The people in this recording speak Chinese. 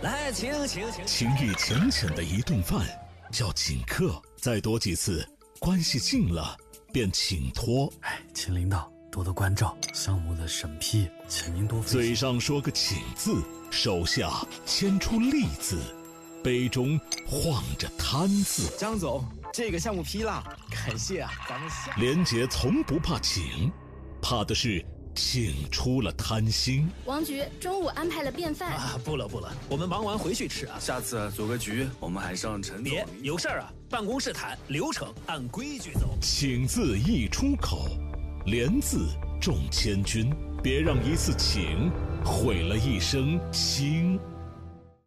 来，请。 情意浅浅的一顿饭叫请客，再多几次，关系近了便请托。 请领导多多关照，项目的审批，请您多费心。 嘴上说个请字，手下牵出利字，杯中晃着贪字。 张总，这个项目批了，感谢啊，咱们下。 连杰从不怕请，怕的是请出了贪心。 王局中午安排了便饭啊，不了，我们忙完回去吃啊。 下次组个局，我们还上陈总。 别有事儿啊，办公室谈，流程按规矩走。 请字一出口，连字重千钧，别让一次请毁了一生情。